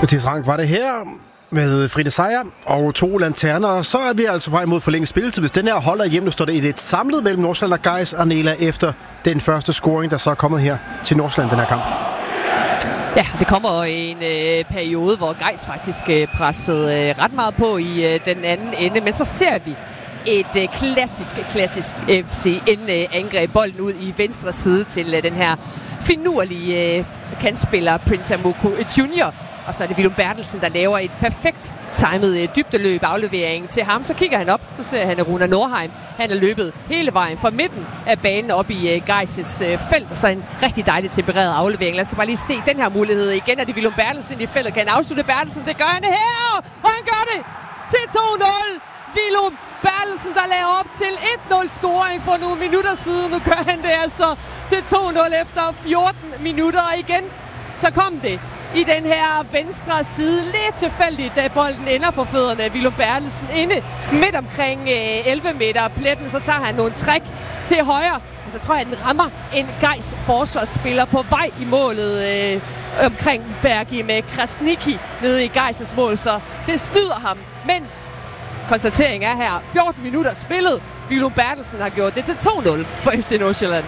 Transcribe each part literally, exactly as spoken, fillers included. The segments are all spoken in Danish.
Mathias Frank var det her med Fride Seier og to lanterner. Så er vi altså vej mod forlænget spilletid. Hvis den her holder hjem, står det et samlet mellem Nordsjælland og Gais Arnela efter den første scoring, der så er kommet her til Nordsjælland den her kamp. Ja, det kommer en øh, periode, hvor Gais faktisk øh, pressede øh, ret meget på i øh, den anden ende. Men så ser vi et øh, klassisk, klassisk F C N-angreb. Bolden ud i venstre side til øh, den her finurlige øh, kantspiller Prince Amuku junior Og så er det Willum Bertelsen, der laver et perfekt timet øh, dybdeløb aflevering til ham. Så kigger han op, så ser han Runa Norheim. Han er løbet hele vejen fra midten af banen op i øh, Gais' øh, felt. Og så en rigtig dejligt tempereret aflevering. Lad os bare lige se den her mulighed igen. Er det Willum Bertelsen i feltet? Kan han afslutte Bertelsen? Det gør han her! Og han gør det til to nul! Willum Bertelsen, der laver op til et nul scoring for nogle minutter siden. Nu gør han det altså til to nul efter fjorten minutter. Og igen, så kom det i den her venstre side. Lidt tilfældigt, da bolden ender på fødderne af Willum Bertelsen inde midt omkring øh, elleve meter pletten. Så tager han nogle træk til højre. Og så tror jeg, at den rammer en Gais forsvarsspiller på vej i målet øh, omkring Bergi med Krasniqi nede i Gais' mål. Så det snyder ham. Men konstatering er her, fjorten minutter spillet. Willum Bertelsen har gjort det til to nul for F C Nordsjælland.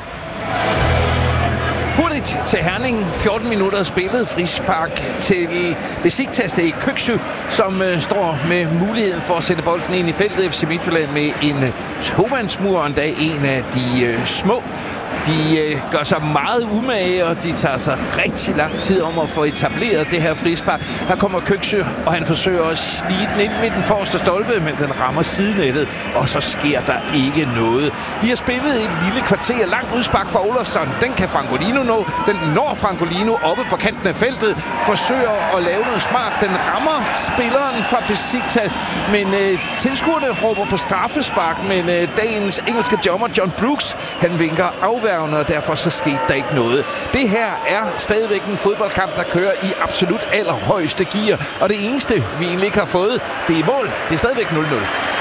Hurtigt til Herning. fjorten minutter spillet. Frispark til Besiktas. Det er Køksø, som øh, står med muligheden for at sætte bolden ind i feltet. F C Midtjylland med en tomandsmur, og endda en af de øh, små. De øh, gør sig meget umage, og de tager sig rigtig lang tid om at få etableret det her frispark. Her kommer Køksø, og han forsøger at snige den ind med den forreste stolpe, men den rammer sidenettet, og så sker der ikke noget. Vi har spillet et lille kvarter langt udspark fra Olofsson. Den kan Francolino nå. Den når Francolino oppe på kanten af feltet, forsøger at lave noget smart. Den rammer spilleren fra Besiktas, men øh, tilskuerne råber på straffespark, men øh, dagens engelske dommer John Brooks, han vinker afværgende, og derfor så skete der ikke noget. Det her er stadigvæk en fodboldkamp, der kører i absolut allerhøjeste gear, og det eneste, vi egentlig ikke har fået, det er mål. Det er stadigvæk nul nul.